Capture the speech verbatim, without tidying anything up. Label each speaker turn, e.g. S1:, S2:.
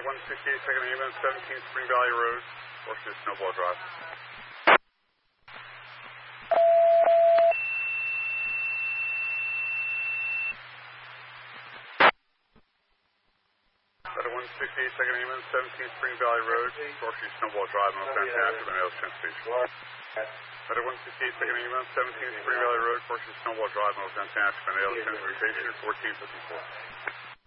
S1: one sixty-eight, second ambulance, seventeen Spring Valley Road, Washington Snowball Drive. one sixty-eight, second ambulance, seventeen Spring Valley Road, Washington Snowball Drive, North Fantastic, and Nails Transportation. Better one sixty-eight, second ambulance, seventeen Spring Valley Road, Washington Snowball Drive, North Fantastic, and Nails Transportation, fourteen fifty-four.